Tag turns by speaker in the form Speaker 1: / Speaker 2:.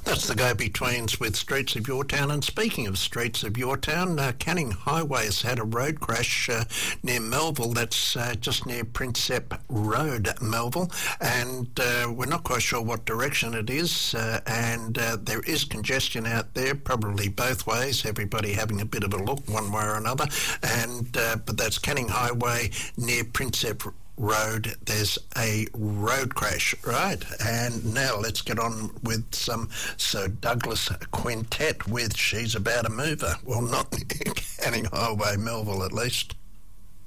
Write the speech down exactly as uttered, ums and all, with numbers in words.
Speaker 1: That's the go-betweens with Streets of Your Town. And speaking of Streets of Your Town, uh, Canning Highway has had a road crash uh, near Melville. That's uh, just near Princep Road, Melville. And uh, we're not quite sure what direction it is. Uh, and uh, there is congestion out there, probably both ways, everybody having a bit of a look one way or another. And uh, but that's Canning Highway near Princep Road. There's a road crash, right? And now let's get on with some Sir Douglas Quintet with She's About a Mover. Well, not Canning Highway, Melville at least.